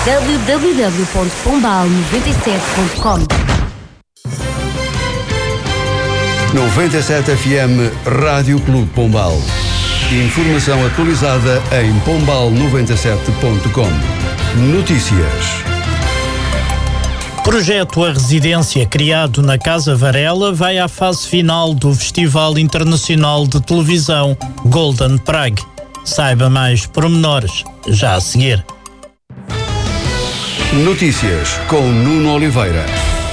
www.pombal97.com. 97 FM Rádio Clube Pombal. Informação atualizada em pombal97.com. Notícias. Projeto A Residência, criado na Casa Varela, vai à fase final do Festival Internacional de Televisão Golden Prague. Saiba mais pormenores já a seguir. Notícias com Nuno Oliveira.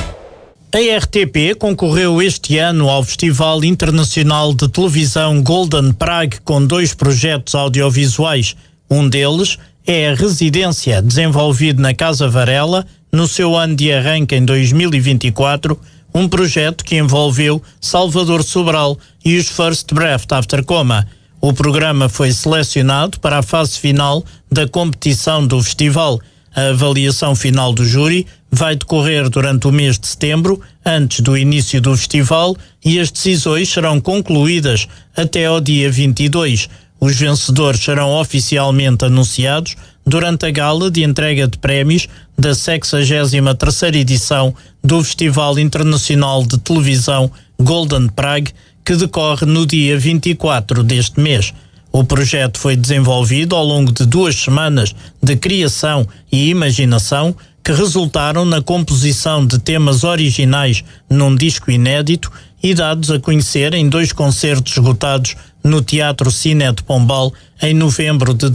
A RTP concorreu este ano ao Festival Internacional de Televisão Golden Prague com 2 projetos audiovisuais. Um deles é A Residência, desenvolvido na Casa Varela, no seu ano de arranque em 2024, um projeto que envolveu Salvador Sobral e os First Breath After Coma. O programa foi selecionado para a fase final da competição do festival. A avaliação final do júri vai decorrer durante o mês de setembro, antes do início do festival, e as decisões serão concluídas até ao dia 22. Os vencedores serão oficialmente anunciados durante a gala de entrega de prémios da 63ª edição do Festival Internacional de Televisão Golden Prague, que decorre no dia 24 deste mês. O projeto foi desenvolvido ao longo de 2 semanas de criação e imaginação que resultaram na composição de temas originais num disco inédito e dados a conhecer em 2 concertos esgotados no Teatro Cine de Pombal em novembro de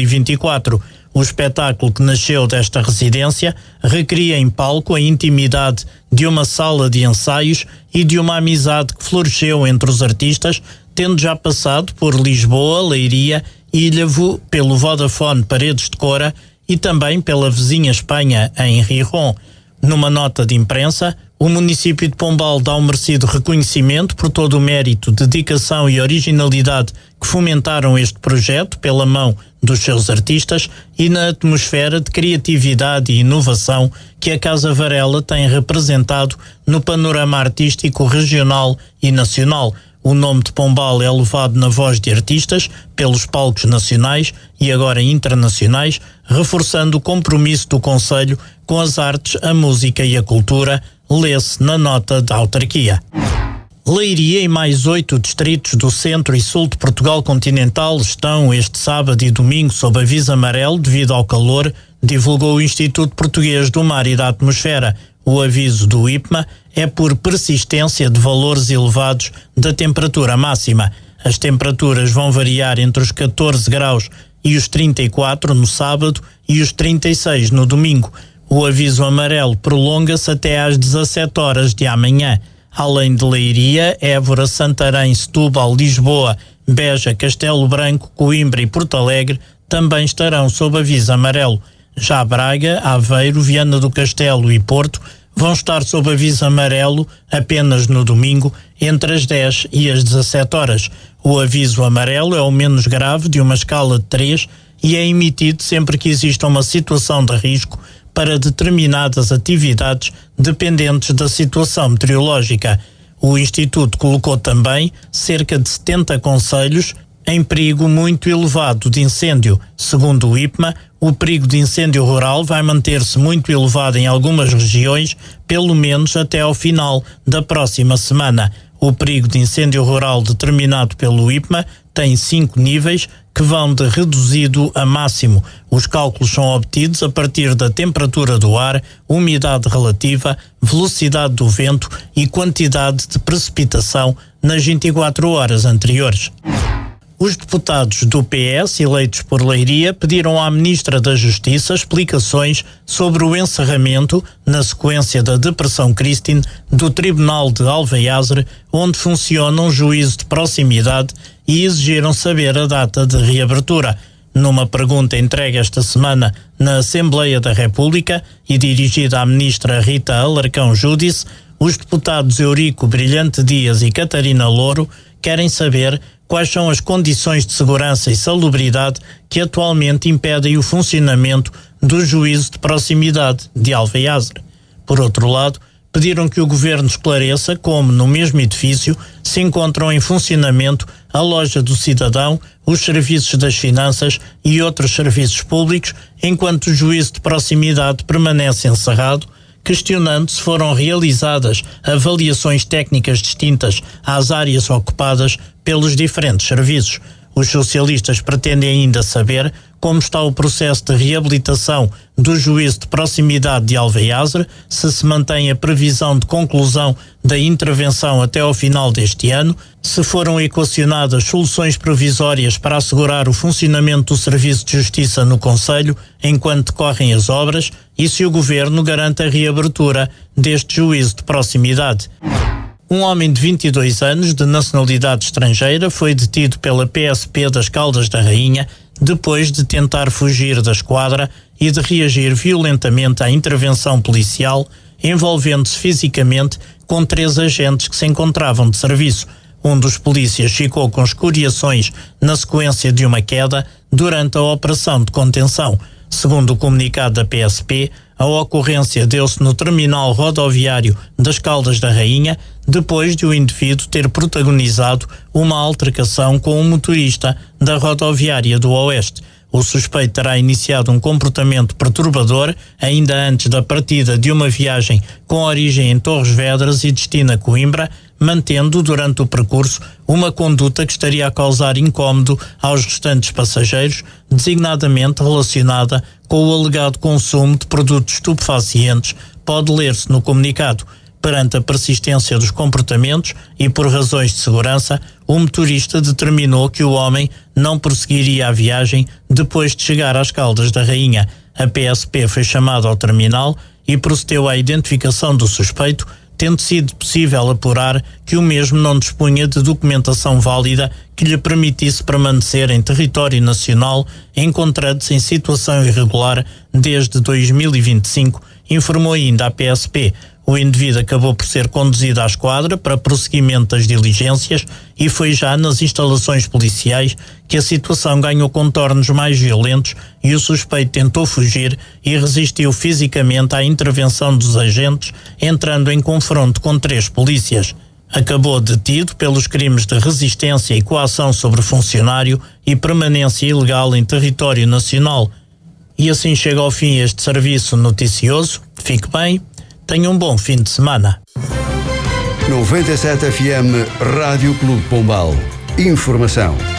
2024. O espetáculo que nasceu desta residência recria em palco a intimidade de uma sala de ensaios e de uma amizade que floresceu entre os artistas, tendo já passado por Lisboa, Leiria, Ilhavo, pelo Vodafone Paredes de Cora e também pela vizinha Espanha, em Rijon. Numa nota de imprensa, o município de Pombal dá um merecido reconhecimento por todo o mérito, dedicação e originalidade que fomentaram este projeto pela mão dos seus artistas e na atmosfera de criatividade e inovação que a Casa Varela tem representado no panorama artístico regional e nacional. O nome de Pombal é levado na voz de artistas pelos palcos nacionais e agora internacionais, reforçando o compromisso do concelho com as artes, a música e a cultura, lê-se na nota da autarquia. Leiria e mais 8 distritos do centro e sul de Portugal continental estão este sábado e domingo sob aviso amarelo devido ao calor, divulgou o Instituto Português do Mar e da Atmosfera. O aviso do IPMA é por persistência de valores elevados da temperatura máxima. As temperaturas vão variar entre os 14 graus e os 34 no sábado e os 36 no domingo. O aviso amarelo prolonga-se até às 17 horas de amanhã. Além de Leiria, Évora, Santarém, Setúbal, Lisboa, Beja, Castelo Branco, Coimbra e Porto Alegre também estarão sob aviso amarelo. Já Braga, Aveiro, Viana do Castelo e Porto vão estar sob aviso amarelo apenas no domingo, entre as 10 e as 17 horas. O aviso amarelo é o menos grave de uma escala de 3 e é emitido sempre que exista uma situação de risco para determinadas atividades dependentes da situação meteorológica. O Instituto colocou também cerca de 70 concelhos em perigo muito elevado de incêndio. Segundo o IPMA, o perigo de incêndio rural vai manter-se muito elevado em algumas regiões, pelo menos até ao final da próxima semana. O perigo de incêndio rural determinado pelo IPMA tem 5 níveis que vão de reduzido a máximo. Os cálculos são obtidos a partir da temperatura do ar, umidade relativa, velocidade do vento e quantidade de precipitação nas 24 horas anteriores. Os deputados do PS, eleitos por Leiria, pediram à Ministra da Justiça explicações sobre o encerramento, na sequência da Depressão Christine, do Tribunal de Alveiazre, onde funciona um juízo de proximidade, e exigiram saber a data de reabertura. Numa pergunta entregue esta semana na Assembleia da República e dirigida à Ministra Rita Alarcão Júdice, os deputados Eurico Brilhante Dias e Catarina Louro querem saber quais são as condições de segurança e salubridade que atualmente impedem o funcionamento do juízo de proximidade de Alveiazre. Por outro lado, pediram que o Governo esclareça como, no mesmo edifício, se encontram em funcionamento a loja do cidadão, os serviços das finanças e outros serviços públicos, enquanto o juízo de proximidade permanece encerrado, questionando se foram realizadas avaliações técnicas distintas às áreas ocupadas pelos diferentes serviços. Os socialistas pretendem ainda saber como está o processo de reabilitação do juízo de proximidade de Alveiazre, se mantém a previsão de conclusão da intervenção até ao final deste ano, se foram equacionadas soluções provisórias para assegurar o funcionamento do Serviço de Justiça no Concelho enquanto decorrem as obras e se o Governo garante a reabertura deste juízo de proximidade. Um homem de 22 anos, de nacionalidade estrangeira, foi detido pela PSP das Caldas da Rainha depois de tentar fugir da esquadra e de reagir violentamente à intervenção policial, envolvendo-se fisicamente com 3 agentes que se encontravam de serviço. Um dos polícias ficou com escoriações na sequência de uma queda durante a operação de contenção. Segundo o comunicado da PSP, a ocorrência deu-se no terminal rodoviário das Caldas da Rainha, depois de o indivíduo ter protagonizado uma altercação com um motorista da rodoviária do Oeste. O suspeito terá iniciado um comportamento perturbador ainda antes da partida de uma viagem com origem em Torres Vedras e destino a Coimbra, mantendo durante o percurso uma conduta que estaria a causar incómodo aos restantes passageiros, designadamente relacionada com o alegado consumo de produtos estupefacientes, pode ler-se no comunicado. Perante a persistência dos comportamentos e por razões de segurança, o motorista determinou que o homem não prosseguiria a viagem depois de chegar às Caldas da Rainha. A PSP foi chamada ao terminal e procedeu à identificação do suspeito, tendo sido possível apurar que o mesmo não dispunha de documentação válida que lhe permitisse permanecer em território nacional, encontrando-se em situação irregular desde 2025, informou ainda a PSP. O indivíduo acabou por ser conduzido à esquadra para prosseguimento das diligências e foi já nas instalações policiais que a situação ganhou contornos mais violentos e o suspeito tentou fugir e resistiu fisicamente à intervenção dos agentes, entrando em confronto com 3 polícias. Acabou detido pelos crimes de resistência e coação sobre funcionário e permanência ilegal em território nacional. E assim chega ao fim este serviço noticioso. Fique bem. Tenha um bom fim de semana. 97 FM Rádio Clube Pombal. Informação.